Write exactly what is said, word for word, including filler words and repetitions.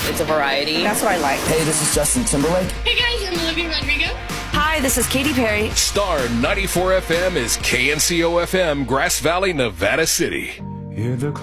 It's a variety. That's what I like. Hey, this is Justin Timberlake. Hey guys, I'm Olivia Rodrigo. Hi, this is Katy Perry. Star ninety-four F M is K N C O F M, Grass Valley, Nevada City. Hear the